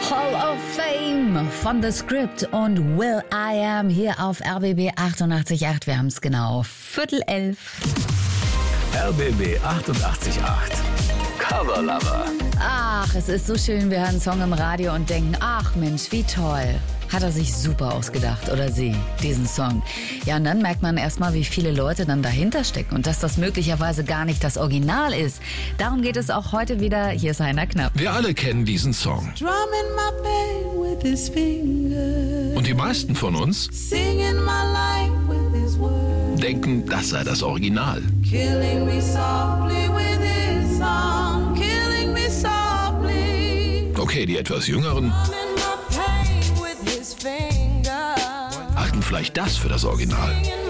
Hall of Fame von The Script und Will I Am hier auf RBB 88.8. Wir haben es genau 10:45. RBB 88.8. Cover Lover. Ach, es ist so schön, wir hören einen Song im Radio und denken, ach Mensch, wie toll. Hat er sich super ausgedacht oder sie, diesen Song. Ja, und dann merkt man erstmal, wie viele Leute dann dahinter stecken und dass das möglicherweise gar nicht das Original ist. Darum geht es auch heute wieder. Hier ist Heiner Knapp. Wir alle kennen diesen Song. Und die meisten von uns denken, das sei das Original. Okay, die etwas Jüngeren halten vielleicht das für das Original.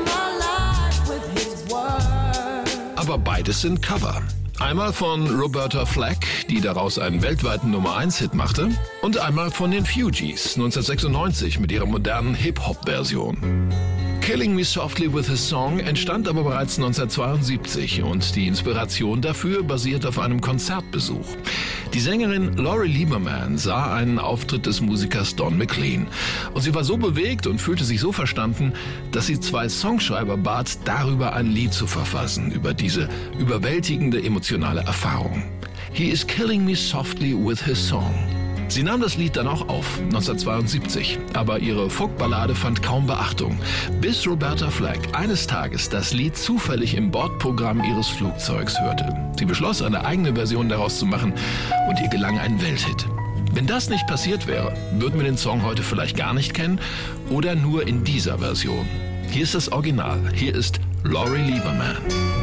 Aber beides sind Cover. Einmal von Roberta Flack, die daraus einen weltweiten Nummer-1-Hit machte, und einmal von den Fugees 1996 mit ihrer modernen Hip-Hop-Version. Killing Me Softly with His Song entstand aber bereits 1972 und die Inspiration dafür basiert auf einem Konzertbesuch. Die Sängerin Laurie Lieberman sah einen Auftritt des Musikers Don McLean und sie war so bewegt und fühlte sich so verstanden, dass sie zwei Songschreiber bat, darüber ein Lied zu verfassen, über diese überwältigende emotionale Erfahrung. He is killing me softly with his song. Sie nahm das Lied dann auch auf, 1972, aber ihre Folkballade fand kaum Beachtung, bis Roberta Flack eines Tages das Lied zufällig im Bordprogramm ihres Flugzeugs hörte. Sie beschloss, eine eigene Version daraus zu machen und ihr gelang ein Welthit. Wenn das nicht passiert wäre, würden wir den Song heute vielleicht gar nicht kennen oder nur in dieser Version. Hier ist das Original, hier ist Laurie Lieberman.